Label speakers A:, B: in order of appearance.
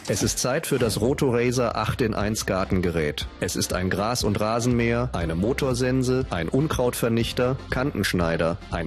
A: Es ist Zeit für das Rotorazer 8 in 1 Gartengerät. Es ist ein Gras- und Rasenmäher, eine Motorsense, ein Unkrautvernichter, Kantenschneider, ein